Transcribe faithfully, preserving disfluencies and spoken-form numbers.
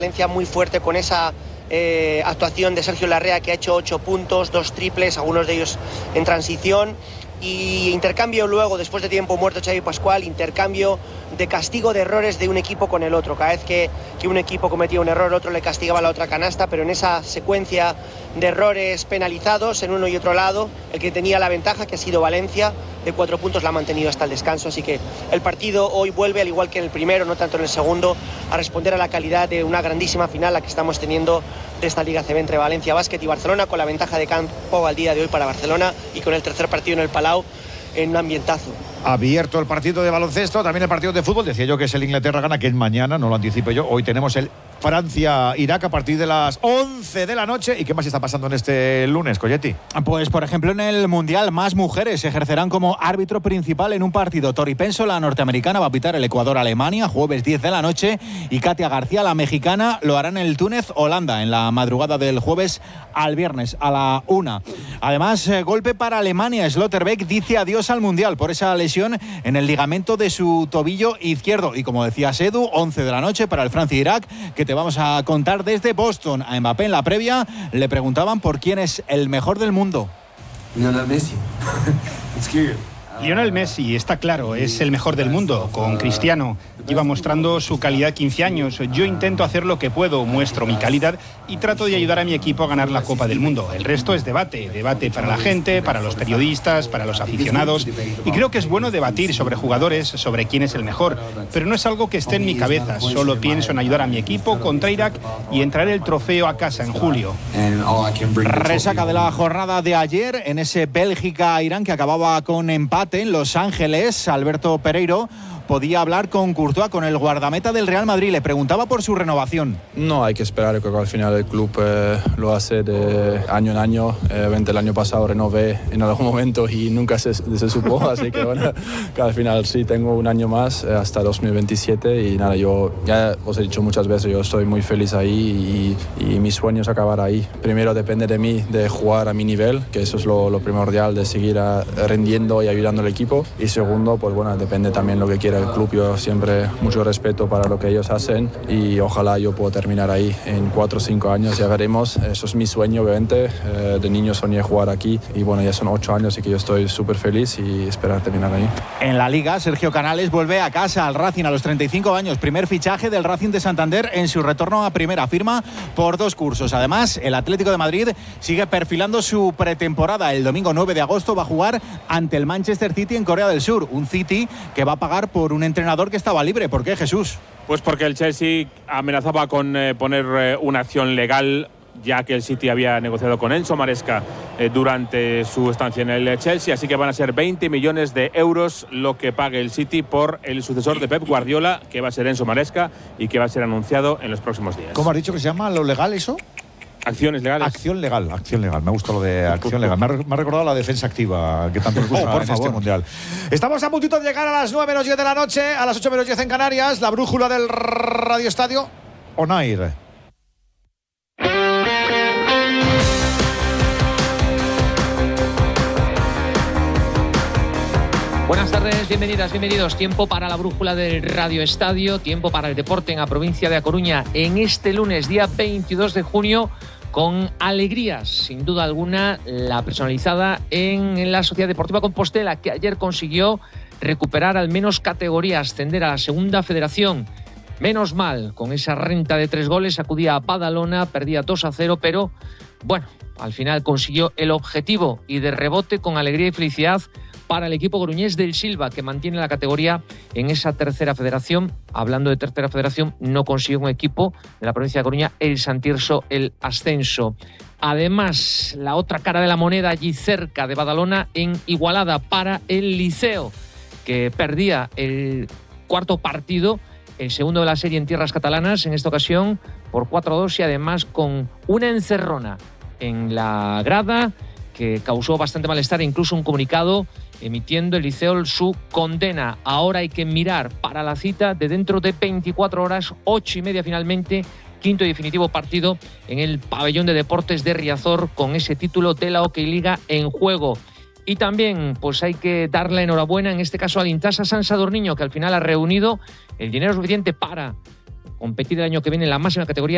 Valencia muy fuerte con esa eh, actuación de Sergio Larrea, que ha hecho ocho puntos, dos triples, algunos de ellos en transición. Y intercambio luego, después de tiempo muerto, Xavi Pascual, intercambio de castigo de errores de un equipo con el otro. Cada vez que, que un equipo cometía un error, el otro le castigaba a la otra canasta, pero en esa secuencia de errores penalizados en uno y otro lado, el que tenía la ventaja, que ha sido Valencia, de cuatro puntos la ha mantenido hasta el descanso. Así que el partido hoy vuelve, al igual que en el primero, no tanto en el segundo, a responder a la calidad de una grandísima final la que estamos teniendo de esta Liga C B entre Valencia Basket y Barcelona, con la ventaja de campo al día de hoy para Barcelona y con el tercer partido en el Palau en un ambientazo. Abierto el partido de baloncesto, también el partido de fútbol. Decía yo que es el Inglaterra-Ghana, que es mañana, no lo anticipo yo. Hoy tenemos el Francia-Irak a partir de las once de la noche. ¿Y qué más está pasando en este lunes, Colletti? Pues, por ejemplo, en el Mundial, más mujeres ejercerán como árbitro principal en un partido. Tori Penso, la norteamericana, va a pitar el Ecuador-Alemania, jueves diez de la noche. Y Katia García, la mexicana, lo hará en el Túnez-Holanda, en la madrugada del jueves al viernes, a la una. Además, eh, golpe para Alemania. Slotterbeck dice adiós al Mundial por esa lesión en el ligamento de su tobillo izquierdo. Y como decía Edu, once de la noche para el Francia-Irak, que te vamos a contar desde Boston. A Mbappé en la previa le preguntaban por quién es el mejor del mundo. Lionel Messi. Lionel Messi, está claro, es el mejor del mundo. Con Cristiano lleva mostrando su calidad quince años. Yo intento hacer lo que puedo, muestro mi calidad y trato de ayudar a mi equipo a ganar la Copa del Mundo. El resto es debate, debate para la gente, para los periodistas, para los aficionados. Y creo que es bueno debatir sobre jugadores, sobre quién es el mejor, pero no es algo que esté en mi cabeza. Solo pienso en ayudar a mi equipo contra Irak y en traer el trofeo a casa en julio. Resaca de la jornada de ayer en ese Bélgica-Irán que acababa con empate en Los Ángeles. Alberto Pereiro podía hablar con Courtois, con el guardameta del Real Madrid. Le preguntaba por su renovación. No, hay que esperar. Creo que al final el club eh, lo hace de año en año. Eh, el año pasado renové en algún momento y nunca se, se supo. Así que bueno, que al final sí tengo un año más eh, hasta dos mil veintisiete. Y nada, yo ya os he dicho muchas veces, yo estoy muy feliz ahí y, y mi sueño es acabar ahí. Primero depende de mí, de jugar a mi nivel, que eso es lo, lo primordial, de seguir a, rendiendo y ayudando al equipo. Y segundo, pues bueno, depende también lo que quiera el club. Yo siempre mucho respeto para lo que ellos hacen y ojalá yo pueda terminar ahí en cuatro o cinco años, ya veremos. Eso es mi sueño, obviamente. Eh, de niño soñé jugar aquí y bueno, ya son ocho años y que yo estoy súper feliz y esperar terminar ahí. En la Liga, Sergio Canales vuelve a casa al Racing a los treinta y cinco años. Primer fichaje del Racing de Santander en su retorno a primera, firma por dos cursos. Además, el Atlético de Madrid sigue perfilando su pretemporada. El domingo nueve de agosto va a jugar ante el Manchester City en Corea del Sur. Un City que va a pagar por un entrenador que estaba libre. ¿Por qué, Jesús? Pues porque el Chelsea amenazaba con eh, poner eh, una acción legal, ya que el City había negociado con Enzo Maresca eh, durante su estancia en el Chelsea, así que van a ser veinte millones de euros lo que pague el City por el sucesor de Pep Guardiola, que va a ser Enzo Maresca y que va a ser anunciado en los próximos días. ¿Cómo has dicho que se llama lo legal eso? Acciones legales. Acción legal, acción legal. Me gusta lo de acción legal. Me ha, me ha recordado la defensa activa que tanto nos gusta oh, por en favor. Este mundial. Estamos a puntito de llegar a las nueve menos diez de la noche, a las ocho menos diez en Canarias. La brújula del Radio Estadio On Air. Buenas tardes, bienvenidas, bienvenidos. Tiempo para la brújula del Radio Estadio, tiempo para el deporte en la provincia de A Coruña en este lunes, día veintidós de junio, con alegrías, sin duda alguna, la personalizada en la Sociedad Deportiva Compostela, que ayer consiguió recuperar al menos categoría, ascender a la segunda federación. Menos mal, con esa renta de tres goles, acudía a Badalona, perdía dos a cero, pero bueno, al final consiguió el objetivo y de rebote con alegría y felicidad para el equipo coruñés del Silva, que mantiene la categoría en esa tercera federación. Hablando de tercera federación, no consiguió un equipo de la provincia de Coruña, el Santirso, el ascenso. Además, la otra cara de la moneda allí cerca de Badalona, en Igualada, para el Liceo, que perdía el cuarto partido, el segundo de la serie en tierras catalanas, en esta ocasión por cuatro a dos y además con una encerrona en la grada que causó bastante malestar e incluso un comunicado emitiendo el Liceo su condena. Ahora hay que mirar para la cita de dentro de veinticuatro horas, ocho y media finalmente, quinto y definitivo partido en el pabellón de deportes de Riazor con ese título de la Hockey Liga en juego. Y también pues hay que dar la enhorabuena en este caso al Intasa San Sadurniño, que al final ha reunido el dinero suficiente para competir el año que viene en la máxima categoría